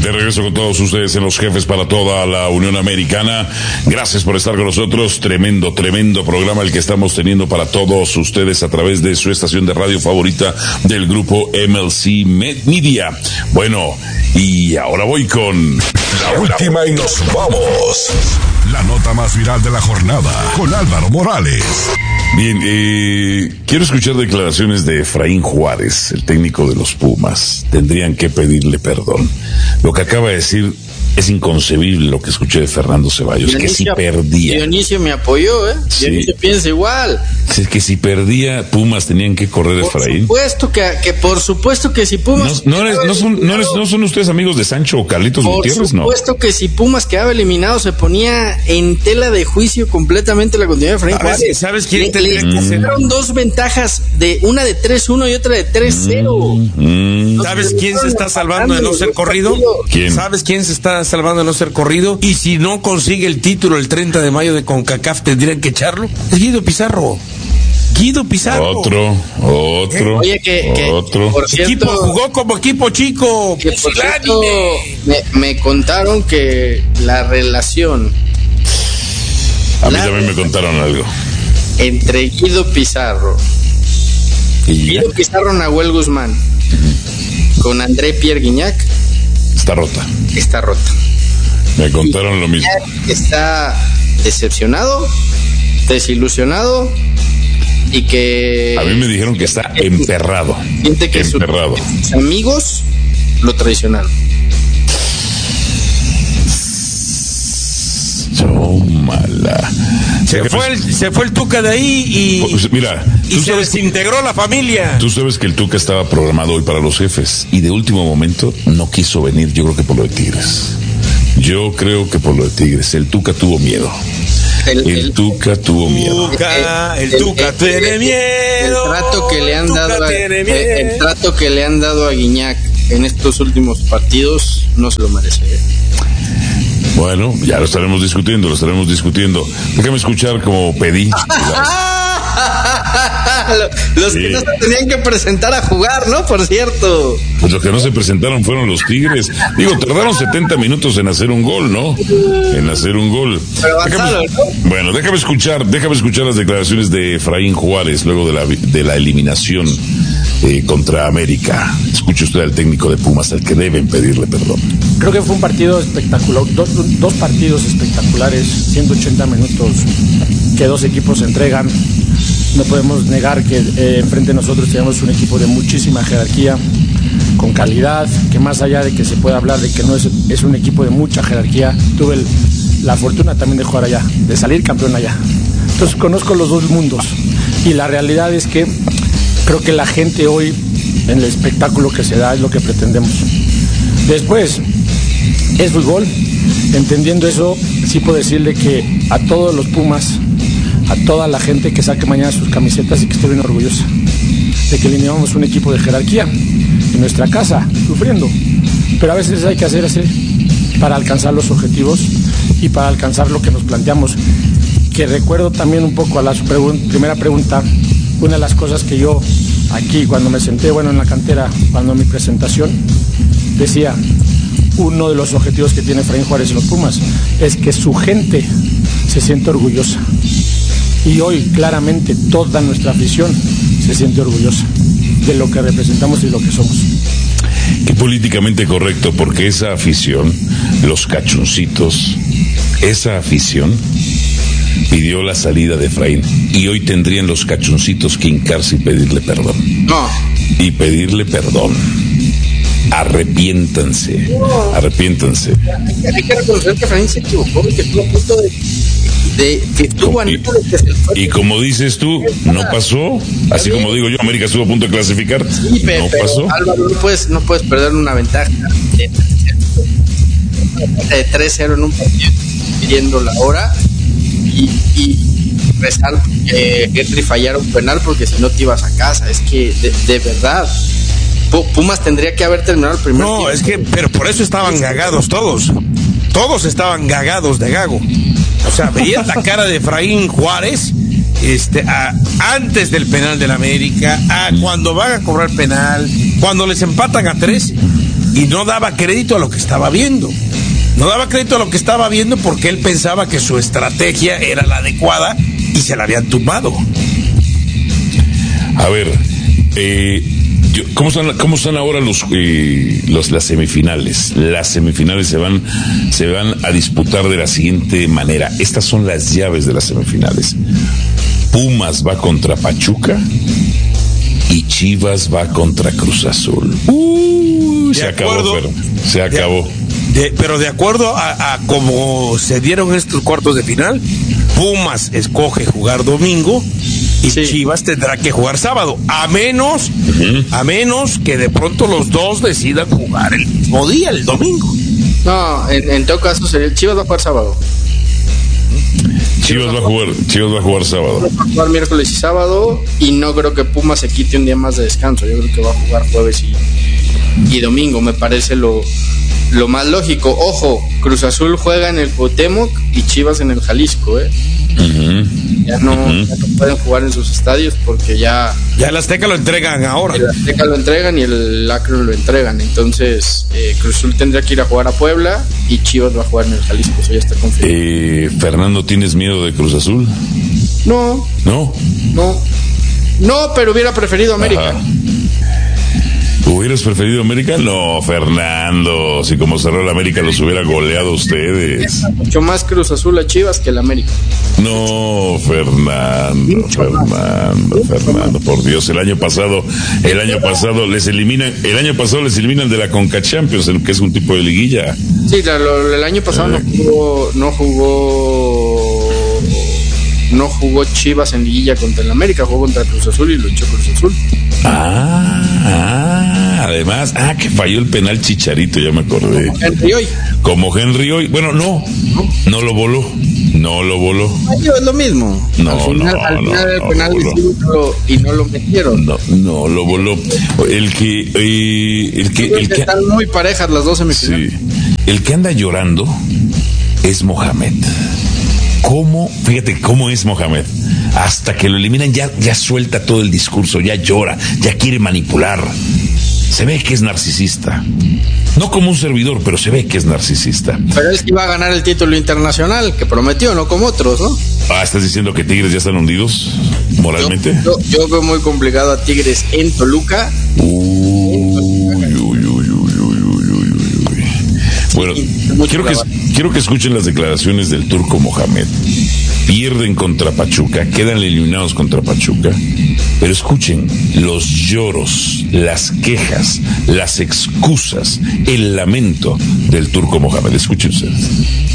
De regreso con todos ustedes en Los Jefes para toda la Unión Americana. Gracias por estar con nosotros. Tremendo programa el que estamos teniendo para todos ustedes a través de su estación de radio favorita del grupo MLC Media. Bueno, y ahora voy con la última y nos vamos. La nota más viral de la jornada con Álvaro Morales. Bien, quiero escuchar declaraciones de Efraín Juárez, el técnico de los Pumas. Tendrían que pedirle perdón. Lo que acaba de decir es inconcebible, lo que escuché de Fernando Ceballos, Dionisio, que si perdía. Dionisio me apoyó, sí. Dionisio piensa igual. Es que si perdía, Pumas tenían que correr a Efraín. Por supuesto que si Pumas... No son ustedes amigos de Sancho o Carlitos Gutiérrez, ¿no? Por supuesto que si Pumas quedaba eliminado, se ponía en tela de juicio completamente la continuidad de Efraín Juárez. ¿Sabes quién le dieron dos ventajas, una de 3-1 y otra de 3-0. ¿Sabes quién se está salvando de no ser corrido? ¿Quién? ¿Sabes quién se está salvando de no ser corrido? Y si no consigue el título el 30 de mayo de CONCACAF, ¿tendrían que echarlo? Es Guido Pizarro. Otro. Oye, otro. Por cierto, jugó como equipo chico. Que por cierto, me contaron que la relación... A mí también me contaron algo. Entre Guido Pizarro, Nahuel Guzmán, con André Pierre Guignac, está rota. Me contaron lo mismo. Está decepcionado, desilusionado y que... A mí me dijeron que está emperrado. Siente que sus amigos lo traicionaron. Tómala. Se fue el Tuca de ahí y... Pues mira, y se desintegró la familia. Tú sabes que el Tuca estaba programado hoy para los Jefes y de último momento no quiso venir, yo creo que por lo de Tigres. El Tuca tuvo miedo. El Tuca tuvo miedo. El Tuca tiene miedo. El trato que le han dado a Guignac en estos últimos partidos no se lo merece. Bueno, ya lo estaremos discutiendo. Déjame escuchar como pedí. Los que no se tenían que presentar a jugar, ¿no? Por cierto. Pues los que no se presentaron fueron los Tigres. Digo, tardaron 70 minutos en hacer un gol, ¿no? Pero avanzado, ¿no? Bueno, déjame escuchar las declaraciones de Efraín Juárez luego de la eliminación contra América. Escuche usted al técnico de Pumas, al que deben pedirle perdón. Creo que fue un partido espectacular, dos partidos espectaculares, 180 minutos que dos equipos se entregan. No podemos negar que enfrente de nosotros tenemos un equipo de muchísima jerarquía, con calidad, que más allá de que se pueda hablar de que no es un equipo de mucha jerarquía, tuve la fortuna también de jugar allá, de salir campeón allá. Entonces conozco los dos mundos y la realidad es que creo que la gente hoy, en el espectáculo que se da, es lo que pretendemos. Después, es fútbol. Entendiendo eso, sí puedo decirle que a todos los Pumas, a toda la gente que saque mañana sus camisetas y que esté bien orgullosa de que eliminamos un equipo de jerarquía en nuestra casa, sufriendo. Pero a veces hay que hacer así para alcanzar los objetivos y para alcanzar lo que nos planteamos. Que recuerdo también un poco a su primera pregunta. Una de las cosas que yo aquí cuando me senté, en la cantera, cuando mi presentación, decía, uno de los objetivos que tiene Efraín Juárez en los Pumas es que su gente se siente orgullosa. Y hoy claramente toda nuestra afición se siente orgullosa de lo que representamos y lo que somos. Qué políticamente correcto, porque esa afición, los cachoncitos, esa afición pidió la salida de Efraín y hoy tendrían los cachoncitos que hincarse y pedirle perdón. No. Y pedirle perdón. Arrepiéntanse. Hay que reconocer que Efraín se equivocó, que estuvo a punto que estuvo y como dices tú, no pasó. Así como digo yo, América estuvo a punto de clasificar. Sí, no pasó. Álvaro, no puedes perder una ventaja de 3-0 en un partido pidiendo la hora y rezar que Henry fallara un penal, porque si no te ibas a casa. Es que de verdad Pumas tendría que haber terminado el primer tiempo. Es que, pero por eso estaban gagados todos estaban gagados de gago. O sea, veías la cara de Efraín Juárez antes del penal del América, cuando van a cobrar penal, cuando les empatan a 3, y no daba crédito a lo que estaba viendo. No daba crédito a lo que estaba viendo porque él pensaba que su estrategia era la adecuada y se la habían tumbado. A ver, ¿cómo están ahora las semifinales? Las semifinales se van a disputar de la siguiente manera. Estas son las llaves de las semifinales. Pumas va contra Pachuca y Chivas va contra Cruz Azul. Se acabó. Pero de acuerdo a cómo se dieron estos cuartos de final, Pumas escoge jugar domingo y Chivas tendrá que jugar sábado, a menos que de pronto los dos decidan jugar el mismo día, el domingo. No, en todo caso sería Chivas va a jugar sábado. Chivas va a jugar sábado. Va a jugar miércoles y sábado, y no creo que Pumas se quite un día más de descanso. Yo creo que va a jugar jueves y domingo, me parece lo más lógico. Ojo, Cruz Azul juega en el Cuauhtémoc y Chivas en el Jalisco, ya no pueden jugar en sus estadios porque ya el Azteca lo entregan ahora. El Azteca lo entregan y el Akron lo entregan. Entonces Cruz Azul tendría que ir a jugar a Puebla y Chivas va a jugar en el Jalisco. Eso ya está confirmado. Fernando, ¿tienes miedo de Cruz Azul? No, pero hubiera preferido América. Ajá. ¿Hubieras preferido América? No, Fernando, si como cerró el América los hubiera goleado ustedes. Mucho más Cruz Azul a Chivas que el América. No, Fernando, por Dios, el año pasado les eliminan de la Conca Champions, que es un tipo de liguilla. Sí, el año pasado no jugó Chivas en liguilla contra el América, jugó contra Cruz Azul y lo echó Cruz Azul. Además, que falló el penal Chicharito, ya me acordé. Como Henry hoy. Bueno, no lo voló. Es lo mismo. Al final el penal y no lo metieron. No lo voló. El que están muy parejas las dos semifinales. Sí. El que anda llorando es Mohamed. Fíjate cómo es Mohamed. Hasta que lo eliminan ya suelta todo el discurso, ya llora, ya quiere manipular. Se ve que es narcisista. No como un servidor, pero se ve que es narcisista. Pero él sí va a ganar el título internacional que prometió, no como otros, ¿no? ¿Estás diciendo que Tigres ya están hundidos moralmente? Yo veo muy complicado a Tigres en Toluca. Bueno, quiero que escuchen las declaraciones del Turco Mohamed. Pierden contra Pachuca, quedan eliminados contra Pachuca, pero escuchen los lloros, las quejas, las excusas, el lamento del Turco Mohamed. Escuchen ustedes.